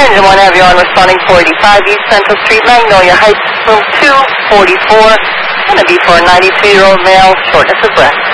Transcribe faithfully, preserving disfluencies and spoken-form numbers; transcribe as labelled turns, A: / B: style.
A: Engine one, have you on responding four eighty-five East Central Street, Magnolia Heights, room two forty-four. Going to be for a ninety-two-year-old male, shortness of breath.